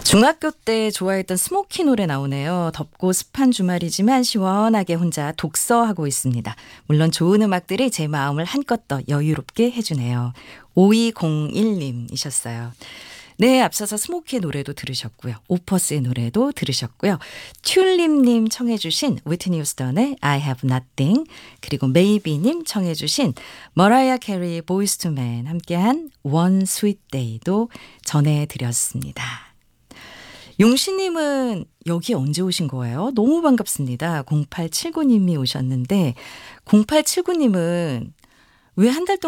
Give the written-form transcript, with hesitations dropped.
중학교 때 좋아했던 스모키 노래 나오네요. 덥고 습한 주말이지만 시원하게 혼자 독서하고 있습니다. 물론 좋은 음악들이 제 마음을 한껏 더 여유롭게 해주네요. 5201님이셨어요. 네, 앞서서 스모키의 노래도 들으셨고요. 오퍼스의 노래도 들으셨고요. 튤립님 청해 주신 위트니 휴스턴의 I Have Nothing, 그리고 메이비님 청해 주신 머라이어 캐리 보이스 투 맨 함께한 One Sweet Day도 전해드렸습니다. 용신님은 여기 언제 오신 거예요? 너무 반갑습니다. 0879님이 오셨는데 0879님은 왜 한 달 동안